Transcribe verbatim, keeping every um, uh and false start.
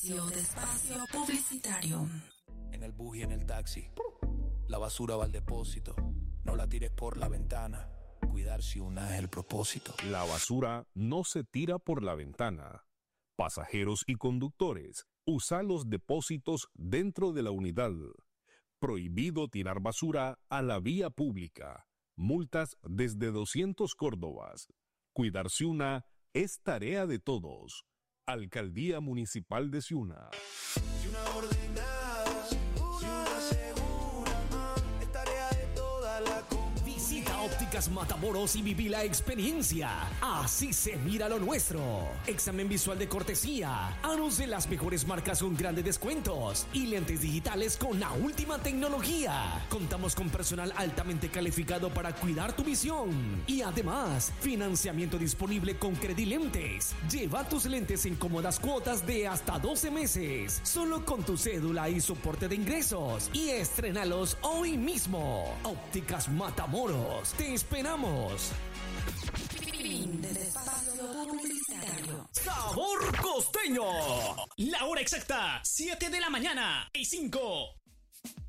Inicio de espacio publicitario. En el bus y en el taxi, la basura va al depósito. No la tires por la ventana. Cuidar si una es el propósito. La basura no se tira por la ventana. Pasajeros y conductores, usa los depósitos dentro de la unidad. Prohibido tirar basura a la vía pública. Multas desde doscientos córdobas. Cuidar Ciuna es tarea de todos. Alcaldía Municipal de Ciuna. Ciuna ordenada, Ciuna segura, es tarea de toda la comunidad. Visita Ópticas Matamoros y viví la experiencia. Así se mira lo nuestro. Examen visual de cortesía. Aros de las mejores marcas con grandes descuentos. Y lentes digitales con la última tecnología. Contamos con personal altamente calificado para cuidar tu visión. Y además, financiamiento disponible con Credilentes. Lleva tus lentes en cómodas cuotas de hasta doce meses. Solo con tu cédula y soporte de ingresos. Y estrenalos hoy mismo. Ópticas Matamoros. Te esperamos. Fin del espacio publicitario. ¡Sabor costeño! La hora exacta, siete de la mañana y cinco.